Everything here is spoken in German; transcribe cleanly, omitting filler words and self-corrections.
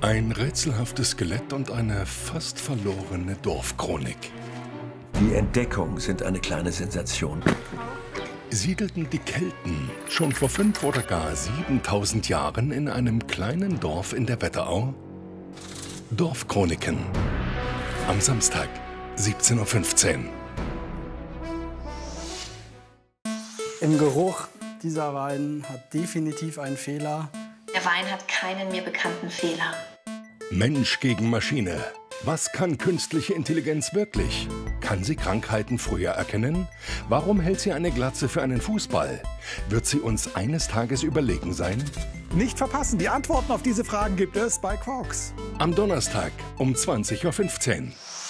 Ein rätselhaftes Skelett und eine fast verlorene Dorfchronik. Die Entdeckungen sind eine kleine Sensation. Siedelten die Kelten schon vor 5 oder gar 7000 Jahren in einem kleinen Dorf in der Wetterau? Dorfchroniken. Am Samstag, 17:15 Uhr. Im Geruch dieser Wein hat definitiv einen Fehler. Der Wein hat keinen mir bekannten Fehler. Mensch gegen Maschine. Was kann künstliche Intelligenz wirklich? Kann sie Krankheiten früher erkennen? Warum hält sie eine Glatze für einen Fußball? Wird sie uns eines Tages überlegen sein? Nicht verpassen, die Antworten auf diese Fragen gibt es bei Quarks. Am Donnerstag um 20:15 Uhr.